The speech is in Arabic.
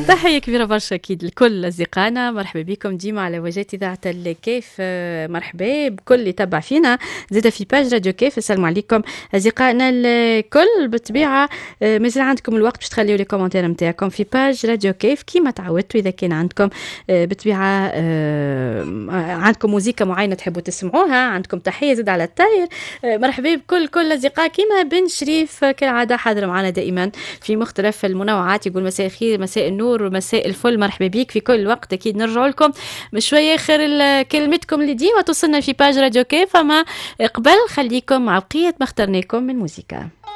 تحية كبيرة برشا أكيد لكل أصدقائنا. مرحبا بكم ديما على وجهة إذاعة الكيف. مرحبا بكل اللي تبع فينا زيدا في باج راديو كيف. السلام عليكم أصدقائنا الكل. بالطبيعة مازال عندكم الوقت باش تخليوا لي كومنتير نتاعكم في باج راديو كيف كيما تعودتوا. إذا كان عندكم بالطبيعة عندكم موسيقى معينة تحبوا تسمعوها، عندكم تحية زيد على الطاير، مرحبا بكل أصدقاء. كيما بن شريف كالعادة حاضر معنا دائما في مختلف المنوعات، يقول مساء الخير، مساء النور ومساء الفل، مرحبا بيك في كل وقت. أكيد نرجع لكم بشوية آخر كلمتكم اللي ديما توصلنا في باج راديو كيف. أما قبل خليكم مع بقية ما اخترناكم من موسيقى.